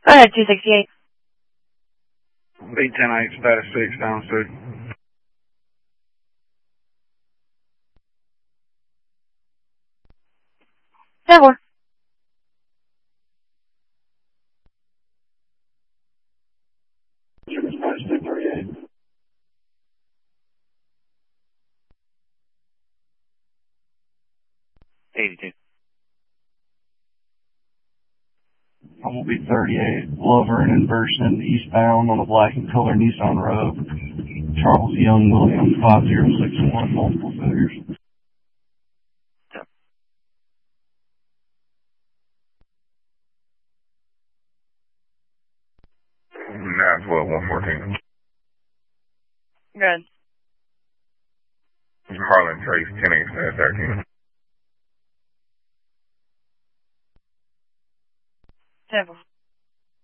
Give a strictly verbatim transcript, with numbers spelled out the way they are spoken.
Go ahead, two sixty-eight. B ten eight, status six, down six. ten four. eighty-two. I'm going to be thirty-eight, Glover and Inversion, eastbound on the black and color Nissan Rogue. Charles Young Williams, five zero six one, multiple failures. Yep. nine twelve, one fourteen. Good. Harlan Trace, ten eight, thirteen. ten four.